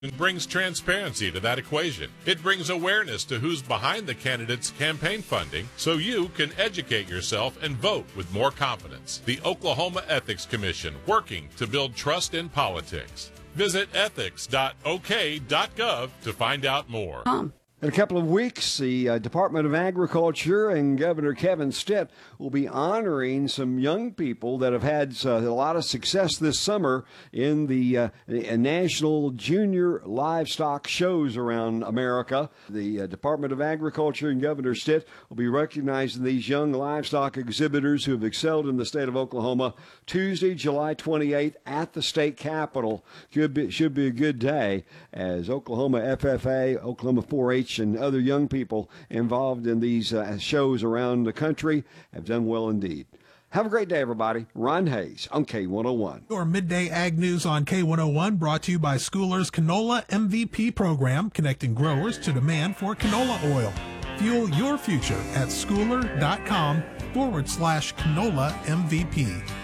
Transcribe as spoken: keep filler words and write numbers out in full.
It brings transparency to that equation. It brings awareness to who's behind the candidate's campaign funding so you can educate yourself and vote with more confidence. The Oklahoma Ethics Commission, working to build trust in politics. Visit ethics dot o k dot gov to find out more. Um. In a couple of weeks, the uh, Department of Agriculture and Governor Kevin Stitt will be honoring some young people that have had uh, a lot of success this summer in the uh, national junior livestock shows around America. The uh, Department of Agriculture and Governor Stitt will be recognizing these young livestock exhibitors who have excelled in the state of Oklahoma Tuesday, July twenty-eighth at the state capitol. Should be, should be a good day as Oklahoma F F A, Oklahoma four H, and other young people involved in these uh, shows around the country have done well indeed. Have a great day, everybody. Ron Hayes on K one oh one. Your Midday Ag News on K one oh one brought to you by Schooler's Canola M V P program, connecting growers to demand for canola oil. Fuel your future at schooler.com forward slash canola MVP.